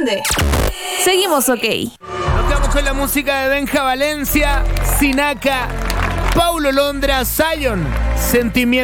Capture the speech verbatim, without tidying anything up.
entiende. Seguimos, ok. Nos quedamos con la música de Benja Valencia, Sinaka, Paulo Londra, Zion, Sentimiento.